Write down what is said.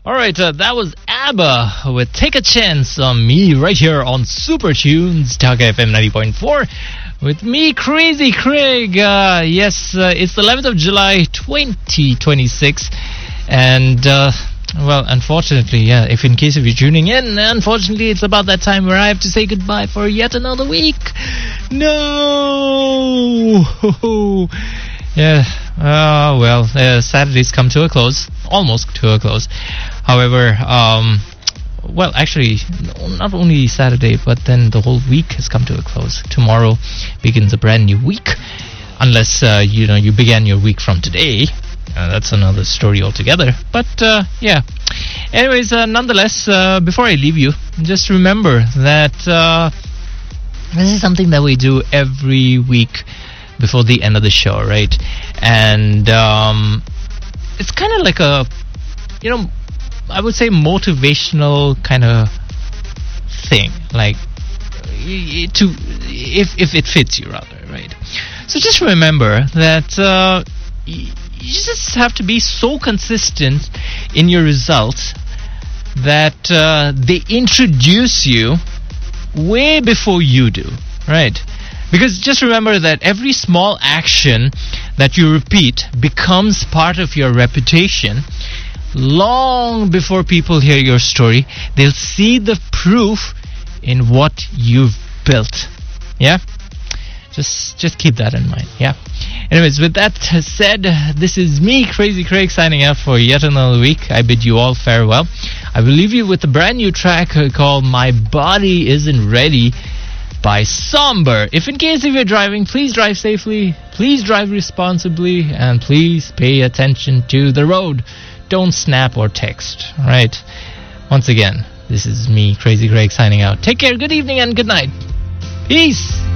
Alright, that was ABBA with Take a Chance on Me right here on Super Tunes, Talk FM 90.4 with me, Crazy Craig. Yes, it's the 11th of July 2026 and well, unfortunately, yeah, if you're tuning in, unfortunately it's about that time where I have to say goodbye for yet another week. No! Yeah, well, Saturday's come to a close, almost to a close. However, well, actually, not only Saturday, but then the whole week has come to a close. Tomorrow begins a brand new week, unless, you began your week from today. That's another story altogether. But, yeah. Anyways, nonetheless, before I leave you, just remember that this is something that we do every week before the end of the show, right? And it's kind of like a, I would say motivational kind of thing, like if it fits you rather, right? So just remember that you just have to be so consistent in your results that they introduce you way before you do, right? Because just remember that every small action that you repeat becomes part of your reputation. Long before people hear your story, they'll see the proof in what you've built. Yeah? Just keep that in mind. Yeah. Anyways, with that said, this is me, Crazy Craig, signing out for yet another week. I bid you all farewell. I will leave you with a brand new track called My Body Isn't Ready by Somber. If you're driving, please drive safely, please drive responsibly, and please pay attention to the road. Don't snap or text. Alright? Once again, this is me, Crazy Craig, signing out. Take care, good evening, and good night. Peace!